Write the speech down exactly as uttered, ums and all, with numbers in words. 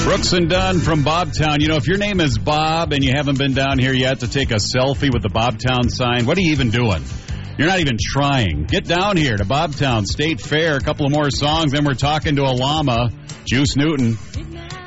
Brooks and Dunn from Bobtown. You know, if your name is Bob and you haven't been down here yet to take a selfie with the Bobtown sign, what are you even doing? You're not even trying. Get down here to Bobtown State Fair. A couple of more songs, then we're talking to a llama, Juice Newton.